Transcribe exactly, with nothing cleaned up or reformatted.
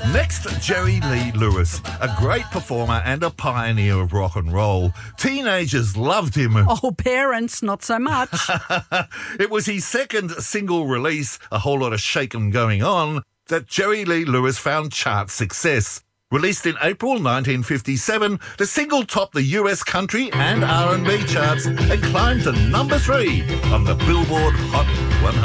Next, Jerry Lee Lewis, a great performer and a pioneer of rock and roll. Teenagers loved him. Oh, parents, not so much. It was his second single release, A Whole Lot of Shakin' Going On, that Jerry Lee Lewis found chart success. Released in April nineteen fifty-seven, the single topped the U S country and R and B charts and climbed to number three on the Billboard Hot